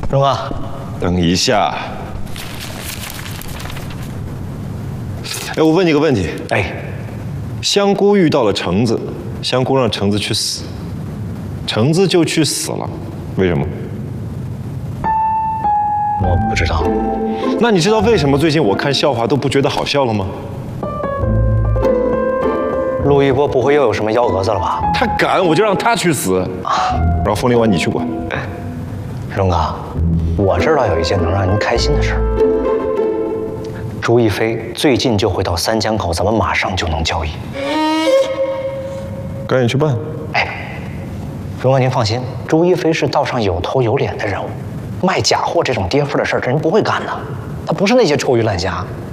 荣哥， 等一下。哎，我问你个问题。 哎， 香菇遇到了橙子，香菇让橙子去死，橙子就去死了，为什么？ 我不知道。 那你知道为什么最近我看笑话都不觉得好笑了吗？ 陆一波不会又有什么幺蛾子了吧？ 他敢，我就让他去死。然后风铃丸你去管。 荣哥，我知道有一件能让您开心的事儿。朱一飞最近就会到三江口，咱们马上就能交易。 赶紧去办。 哎，荣哥您放心，朱一飞是道上有头有脸的人物，卖假货这种跌份的事儿，这人不会干的。他不是那些臭鱼烂虾，